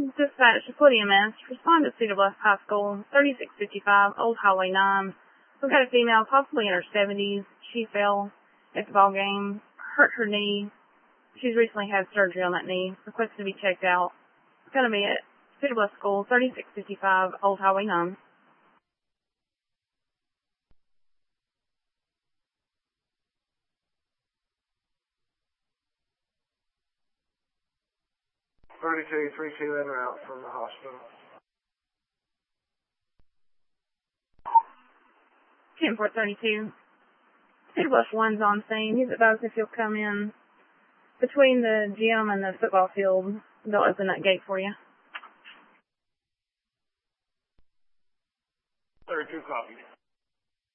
Dispatch to Fleet EMS. Respond to Cedar Bluff High School, 3655 Old Highway 9. We've got a female, possibly in her 70s. She fell at the ball game, hurt her knee. She's recently had surgery on that knee. Requested to be checked out. It's going to be at Cedar Bluff School, 3655 Old Highway 9. Three two in or out from the hospital. 10-432. Cedar Bluff 1's on scene. He's advised if you'll come in between the gym and the football field, they'll open that gate for you. 32 copy.